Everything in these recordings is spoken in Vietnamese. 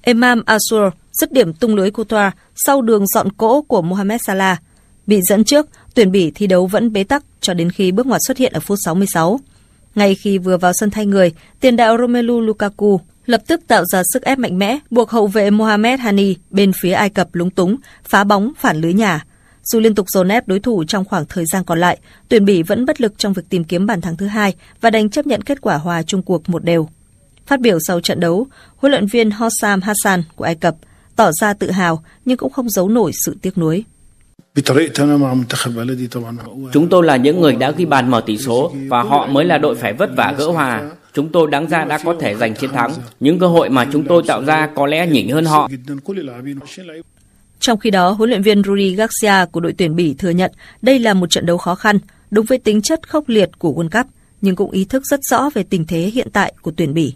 Emam Asur dứt điểm tung lưới Courtois sau đường dọn cỗ của Mohamed Salah. Bị dẫn trước, tuyển Bỉ thi đấu vẫn bế tắc cho đến khi bước ngoặt xuất hiện ở phút 66. Ngay khi vừa vào sân thay người, tiền đạo Romelu Lukaku lập tức tạo ra sức ép mạnh mẽ, buộc hậu vệ Mohamed Hani bên phía Ai Cập lúng túng, phá bóng phản lưới nhà. Dù liên tục dồn ép đối thủ trong khoảng thời gian còn lại, tuyển Bỉ vẫn bất lực trong việc tìm kiếm bàn thắng thứ hai và đành chấp nhận kết quả hòa chung cuộc 1-1. Phát biểu sau trận đấu, huấn luyện viên Hossam Hassan của Ai Cập tỏ ra tự hào nhưng cũng không giấu nổi sự tiếc nuối. Chúng tôi là những người đã ghi bàn mở tỷ số và họ mới là đội phải vất vả gỡ hòa. Chúng tôi đáng ra đã có thể giành chiến thắng. Những cơ hội mà chúng tôi tạo ra có lẽ nhỉnh hơn họ. Trong khi đó, huấn luyện viên Rudi Garcia của đội tuyển Bỉ thừa nhận đây là một trận đấu khó khăn, đúng với tính chất khốc liệt của World Cup, nhưng cũng ý thức rất rõ về tình thế hiện tại của tuyển Bỉ.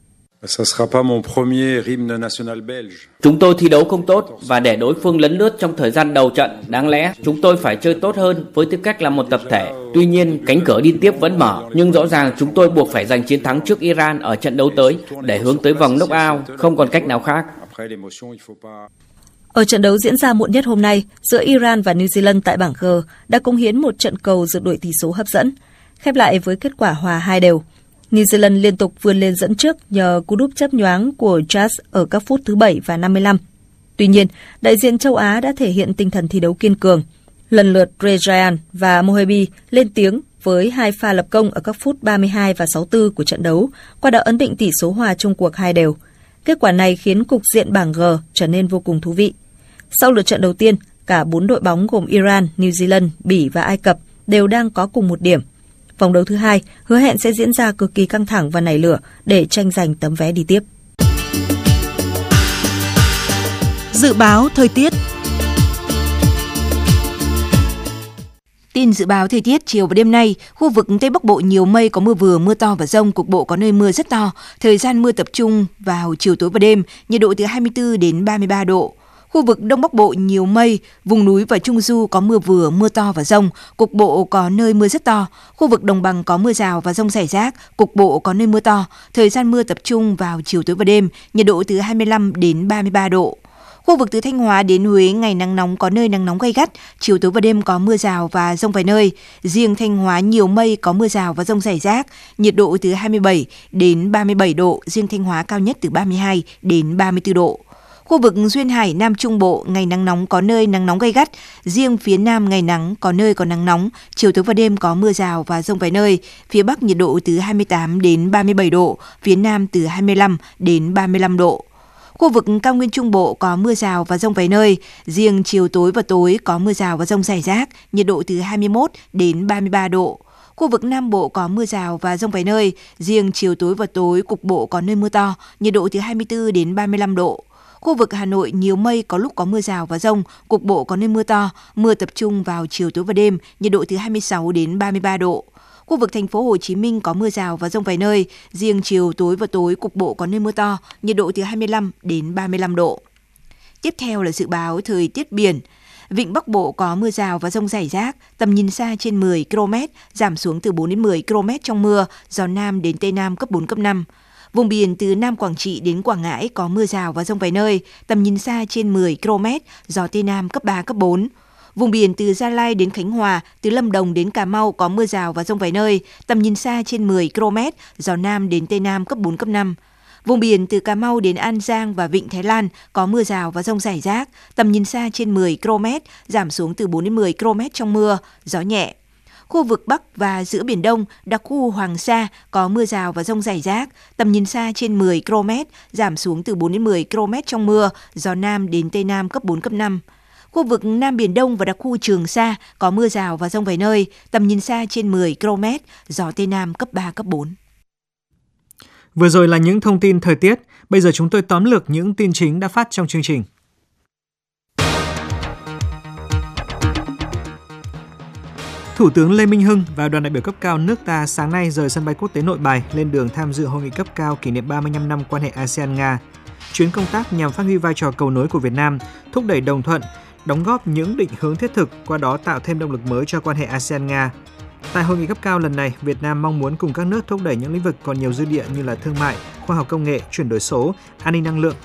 Chúng tôi thi đấu không tốt và để đối phương lấn lướt trong thời gian đầu trận, đáng lẽ chúng tôi phải chơi tốt hơn với tư cách là một tập thể. Tuy nhiên, cánh cửa đi tiếp vẫn mở, nhưng rõ ràng chúng tôi buộc phải giành chiến thắng trước Iran ở trận đấu tới để hướng tới vòng knock-out, không còn cách nào khác. Ở trận đấu diễn ra muộn nhất hôm nay giữa Iran và New Zealand tại bảng G đã cống hiến một trận cầu rượt đuổi tỷ số hấp dẫn, khép lại với kết quả hòa 2-2. New Zealand liên tục vươn lên dẫn trước nhờ cú đúp chớp nhoáng của Jazz ở các phút thứ 7 và 55. Tuy nhiên, đại diện châu Á đã thể hiện tinh thần thi đấu kiên cường. Lần lượt Rejan và Mohebi lên tiếng với 2 pha lập công ở các phút 32 và 64 của trận đấu, qua đó ấn định tỷ số hòa chung cuộc 2-2. Kết quả này khiến cục diện bảng G trở nên vô cùng thú vị. Sau lượt trận đầu tiên, cả 4 đội bóng gồm Iran, New Zealand, Bỉ và Ai Cập đều đang có cùng 1 điểm. Vòng đấu thứ 2 hứa hẹn sẽ diễn ra cực kỳ căng thẳng và nảy lửa để tranh giành tấm vé đi tiếp. Dự báo thời tiết. Tin dự báo thời tiết chiều và đêm nay, khu vực Tây Bắc Bộ nhiều mây, có mưa vừa, mưa to và dông, cục bộ có nơi mưa rất to. Thời gian mưa tập trung vào chiều tối và đêm, nhiệt độ từ 24 đến 33 độ. Khu vực Đông Bắc Bộ nhiều mây, vùng núi và Trung Du có mưa vừa, mưa to và dông, cục bộ có nơi mưa rất to. Khu vực Đồng Bằng có mưa rào và dông rải rác, cục bộ có nơi mưa to. Thời gian mưa tập trung vào chiều tối và đêm, nhiệt độ từ 25 đến 33 độ. Khu vực từ Thanh Hóa đến Huế ngày nắng nóng, có nơi nắng nóng gay gắt, chiều tối và đêm có mưa rào và dông vài nơi. Riêng Thanh Hóa nhiều mây, có mưa rào và dông rải rác, nhiệt độ từ 27 đến 37 độ, riêng Thanh Hóa cao nhất từ 32 đến 34 độ. Khu vực Duyên Hải, Nam Trung Bộ, ngày nắng nóng, có nơi nắng nóng gay gắt. Riêng phía Nam ngày nắng, có nơi có nắng nóng. Chiều tối và đêm có mưa rào và dông vài nơi. Phía Bắc nhiệt độ từ 28 đến 37 độ. Phía Nam từ 25 đến 35 độ. Khu vực Cao Nguyên Trung Bộ có mưa rào và dông vài nơi. Riêng chiều tối và tối có mưa rào và dông rải rác. Nhiệt độ từ 21 đến 33 độ. Khu vực Nam Bộ có mưa rào và dông vài nơi. Riêng chiều tối và tối cục bộ có nơi mưa to. Nhiệt độ từ 24 đến 35 độ. Khu vực Hà Nội nhiều mây, có lúc có mưa rào và dông, cục bộ có nơi mưa to, mưa tập trung vào chiều tối và đêm, nhiệt độ từ 26 đến 33 độ. Khu vực Thành phố Hồ Chí Minh có mưa rào và dông vài nơi, riêng chiều tối và tối cục bộ có nơi mưa to, nhiệt độ từ 25 đến 35 độ. Tiếp theo là dự báo thời tiết biển. Vịnh Bắc Bộ có mưa rào và dông rải rác, tầm nhìn xa trên 10 km, giảm xuống từ 4 đến 10 km trong mưa, gió Nam đến Tây Nam cấp 4, cấp 5. Vùng biển từ Nam Quảng Trị đến Quảng Ngãi có mưa rào và dông vài nơi, tầm nhìn xa trên 10 km, gió Tây Nam cấp 3, cấp 4. Vùng biển từ Gia Lai đến Khánh Hòa, từ Lâm Đồng đến Cà Mau có mưa rào và dông vài nơi, tầm nhìn xa trên 10 km, gió Nam đến Tây Nam cấp 4, cấp 5. Vùng biển từ Cà Mau đến An Giang và Vịnh Thái Lan có mưa rào và dông rải rác, tầm nhìn xa trên 10 km, giảm xuống từ 4 đến 10 km trong mưa, gió nhẹ. Khu vực Bắc và giữa Biển Đông, đặc khu Hoàng Sa có mưa rào và dông rải rác, tầm nhìn xa trên 10 km, giảm xuống từ 4 đến 10 km trong mưa, gió Nam đến Tây Nam cấp 4, cấp 5. Khu vực Nam Biển Đông và đặc khu Trường Sa có mưa rào và dông vài nơi, tầm nhìn xa trên 10 km, gió Tây Nam cấp 3, cấp 4. Vừa rồi là những thông tin thời tiết, bây giờ chúng tôi tóm lược những tin chính đã phát trong chương trình. Thủ tướng Lê Minh Hưng và đoàn đại biểu cấp cao nước ta sáng nay rời sân bay quốc tế Nội Bài lên đường tham dự hội nghị cấp cao kỷ niệm 35 năm quan hệ ASEAN-Nga. Chuyến công tác nhằm phát huy vai trò cầu nối của Việt Nam, thúc đẩy đồng thuận, đóng góp những định hướng thiết thực, qua đó tạo thêm động lực mới cho quan hệ ASEAN-Nga. Tại hội nghị cấp cao lần này, Việt Nam mong muốn cùng các nước thúc đẩy những lĩnh vực còn nhiều dư địa như là thương mại, khoa học công nghệ, chuyển đổi số, an ninh năng lượng,